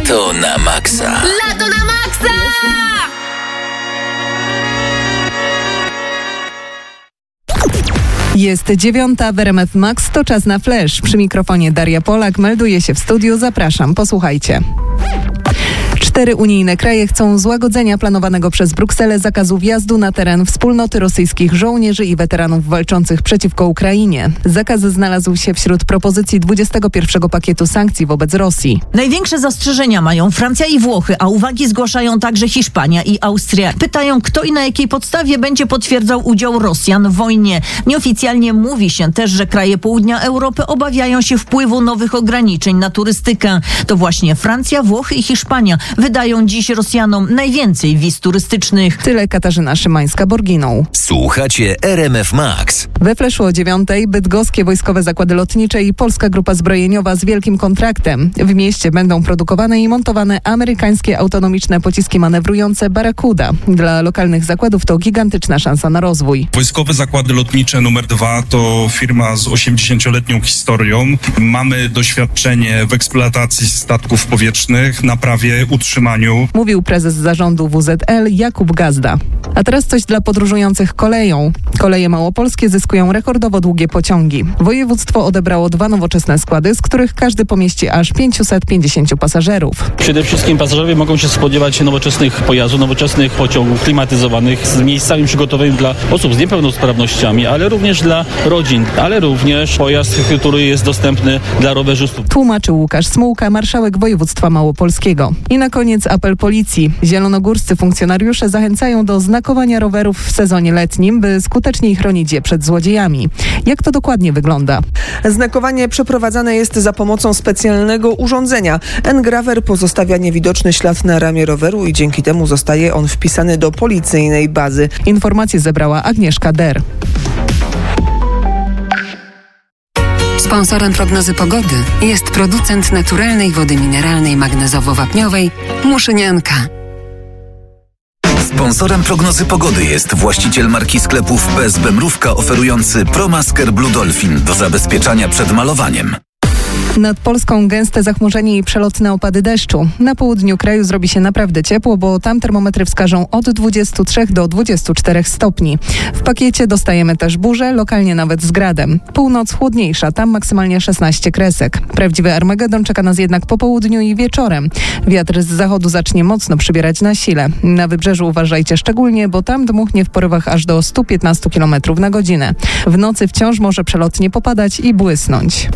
Lato na maksa. Lato na maksa! Jest 9:00 w RMF Max, to czas na flash. Przy mikrofonie Daria Polak, melduje się w studiu, zapraszam, posłuchajcie. 4 unijne kraje chcą złagodzenia planowanego przez Brukselę zakazu wjazdu na teren wspólnoty rosyjskich żołnierzy i weteranów walczących przeciwko Ukrainie. Zakaz znalazł się wśród propozycji 21 pakietu sankcji wobec Rosji. Największe zastrzeżenia mają Francja i Włochy, a uwagi zgłaszają także Hiszpania i Austria. Pytają, kto i na jakiej podstawie będzie potwierdzał udział Rosjan w wojnie. Nieoficjalnie mówi się też, że kraje południa Europy obawiają się wpływu nowych ograniczeń na turystykę. To właśnie Francja, Włochy i Hiszpania wydają dziś Rosjanom najwięcej wiz turystycznych. Tyle Katarzyna Szymańska-Borginą. Słuchacie RMF Max. We flashu o 9:00 Bydgoskie Wojskowe Zakłady Lotnicze i Polska Grupa Zbrojeniowa z wielkim kontraktem. W mieście będą produkowane i montowane amerykańskie autonomiczne pociski manewrujące Barracuda. Dla lokalnych zakładów to gigantyczna szansa na rozwój. Wojskowe Zakłady Lotnicze numer 2 to firma z 80-letnią historią. Mamy doświadczenie w eksploatacji statków powietrznych, naprawie, utrzymaniu. Mówił prezes zarządu WZL Jakub Gazda. A teraz coś dla podróżujących koleją. Koleje małopolskie zyskują rekordowo długie pociągi. Województwo odebrało 2 nowoczesne składy, z których każdy pomieści aż 550 pasażerów. Przede wszystkim pasażerowie mogą się spodziewać nowoczesnych pojazdów, nowoczesnych pociągów klimatyzowanych z miejscami przygotowymi dla osób z niepełnosprawnościami, ale również dla rodzin, ale również pojazd, który jest dostępny dla rowerzystów. Tłumaczył Łukasz Smułka, marszałek województwa małopolskiego. I na koniec apel policji. Zielonogórscy funkcjonariusze zachęcają do znakowania rowerów w sezonie letnim, by skuteczniej chronić je przed złodziejami. Jak to dokładnie wygląda? Znakowanie przeprowadzane jest za pomocą specjalnego urządzenia. Engraver pozostawia niewidoczny ślad na ramię roweru i dzięki temu zostaje on wpisany do policyjnej bazy. Informacje zebrała Agnieszka Der. Sponsorem prognozy pogody jest producent naturalnej wody mineralnej magnezowo-wapniowej Muszynianka. Sponsorem prognozy pogody jest właściciel marki sklepów PSB Mrówka oferujący ProMasker Blue Dolphin do zabezpieczania przed malowaniem. Nad Polską gęste zachmurzenie i przelotne opady deszczu. Na południu kraju zrobi się naprawdę ciepło, bo tam termometry wskażą od 23 do 24 stopni. W pakiecie dostajemy też burze, lokalnie nawet z gradem. Północ chłodniejsza, tam maksymalnie 16 kresek. Prawdziwy Armagedon czeka nas jednak po południu i wieczorem. Wiatr z zachodu zacznie mocno przybierać na sile. Na wybrzeżu uważajcie szczególnie, bo tam dmuchnie w porywach aż do 115 km na godzinę. W nocy wciąż może przelotnie popadać i błysnąć.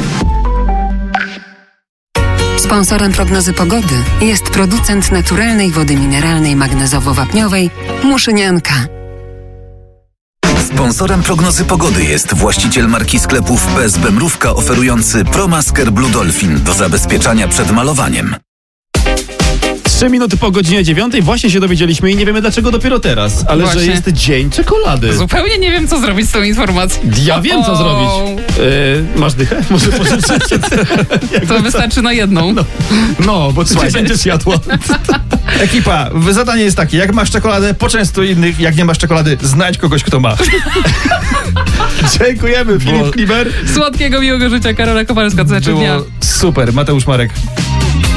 Sponsorem prognozy pogody jest producent naturalnej wody mineralnej magnezowo-wapniowej Muszynianka. Sponsorem prognozy pogody jest właściciel marki sklepów PSB Mrówka oferujący ProMasker Blue Dolphin do zabezpieczania przed malowaniem. 3 minuty po godzinie 9 właśnie się dowiedzieliśmy i nie wiemy dlaczego dopiero teraz, ale Właśnie. że jest dzień czekolady. Zupełnie nie wiem, co zrobić z tą informacją. Ja wiem, co zrobić. Masz dychę? Może pożyczyć? To wystarczy na jedną. No, bo ty będziesz jadła. Ekipa, zadanie jest takie, jak masz czekoladę, poczęstuj innych, jak nie masz czekolady, znajdź kogoś, kto ma. Dziękujemy, Filip Kliber. Słodkiego, miłego życia, Karola Kowalska, co Było dnia. super, Mateusz Marek.